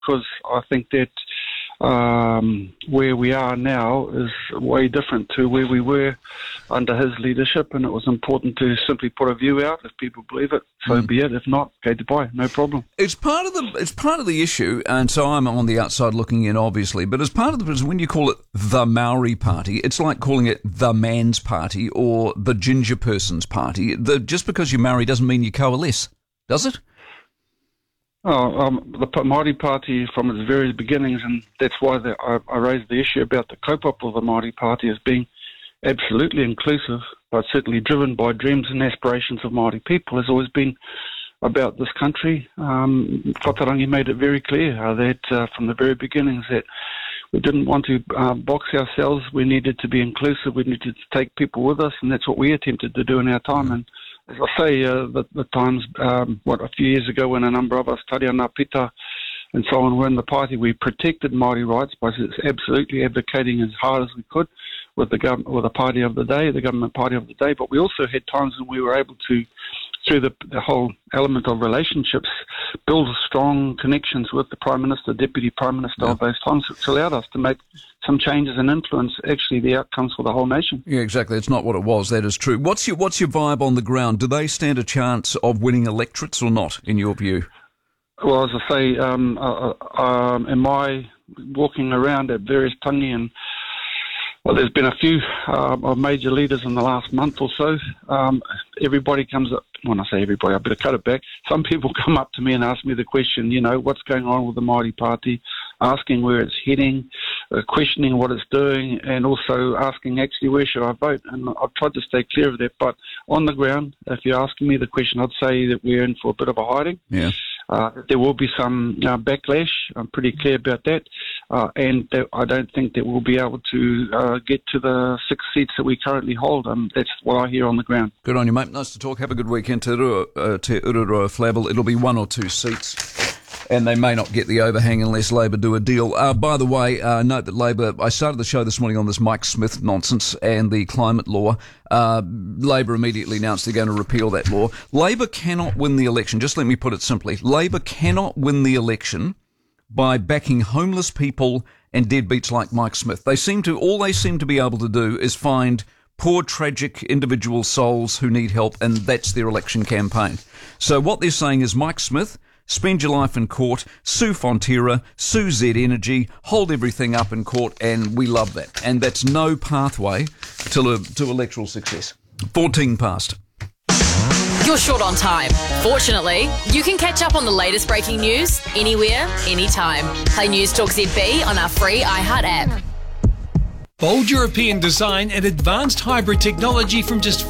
because I think that where we are now is way different to where we were under his leadership, and it was important to simply put a view out. If people believe it, so be it. If not, go to buy, no problem. It's part of the issue, and so I'm on the outside looking in, obviously. But as part of the when you call it the Maori Party, it's like calling it the Man's Party or the Ginger Person's Party. Just because you're Maori doesn't mean you coalesce, does it? The Māori Party from its very beginnings, and that's why I raised the issue about the kaupapa of the Māori Party as being absolutely inclusive, but certainly driven by dreams and aspirations of Māori people, has always been about this country. Whatarangi made it very clear that from the very beginnings that we didn't want to box ourselves. We needed to be inclusive. We needed to take people with us, and that's what we attempted to do in our time. And as I say, the times, a few years ago when a number of us, Tariana Pita and so on, were in the party, we protected Māori rights by absolutely advocating as hard as we could with the party of the day, the government party of the day. But we also had times when we were able to, through the whole element of relationships, build strong connections with the Prime Minister, Deputy Prime Minister of those times, which allowed us to make some changes and influence actually the outcomes for the whole nation. Yeah, exactly. It's not what it was. That is true. What's your vibe on the ground? Do they stand a chance of winning electorates or not, in your view? Well, as I say, in my walking around at various tangi, and there's been a few of major leaders in the last month or so. Everybody comes up. When I say everybody, I better cut it back. Some people come up to me and ask me the question, what's going on with the Māori Party, asking where it's heading, questioning what it's doing, and also asking actually where should I vote. And I've tried to stay clear of that. But on the ground, if you're asking me the question, I'd say that we're in for a bit of a hiding. Yeah. There will be some backlash. I'm pretty clear about that. And I don't think that we'll be able to get to the 6 seats that we currently hold. That's what I hear on the ground. Good on you, mate. Nice to talk. Have a good weekend. Te Ururoa Flabble. It'll be 1 or 2 seats. And they may not get the overhang unless Labor do a deal. By the way, note that Labor, I started the show this morning on this Mike Smith nonsense and the climate law. Labor immediately announced they're going to repeal that law. Labor cannot win the election. Just let me put it simply. Labor cannot win the election by backing homeless people and deadbeats like Mike Smith. All they seem to be able to do is find poor, tragic individual souls who need help, and that's their election campaign. So what they're saying is, Mike Smith, spend your life in court, sue Fonterra, sue Z Energy, hold everything up in court, and we love that. And that's no pathway to electoral success. 14 past. You're short on time. Fortunately, you can catch up on the latest breaking news anywhere, anytime. Play News Talk ZB on our free iHeart app. Bold European design and advanced hybrid technology from just